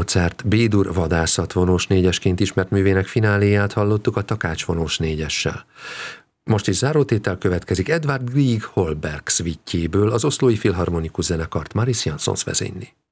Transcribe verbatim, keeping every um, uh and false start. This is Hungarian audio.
Mozart B-dur vadászat vonós négyesként ismert művének fináléját hallottuk a Takács vonós négyessel. Most is zárótétel következik Edvard Grieg Holberg szvittjéből, az Oszlói Filharmonikus Zenekart Maris Jansons vezényli.